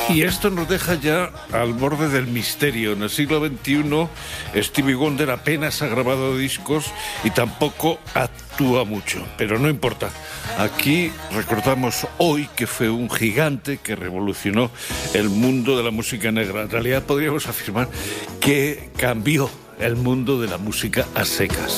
Y esto nos deja ya al borde del misterio. En el siglo XXI, Stevie Wonder apenas ha grabado discos y tampoco actúa mucho, pero no importa. Aquí recordamos hoy que fue un gigante que revolucionó el mundo de la música negra. En realidad podríamos afirmar que cambió el mundo de la música a secas.